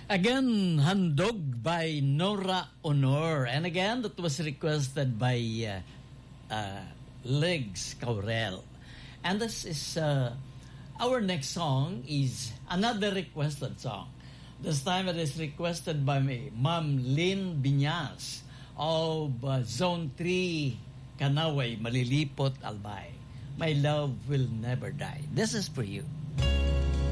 Again, Handog by Nora Honor. And again, that was requested by Legs Caurel. And this is, our next song is another requested song. This time it is requested by me, Ma'am Lynn Biñas of Zone 3, Kanaway, Malilipot, Albay. My love will never die. This is for you.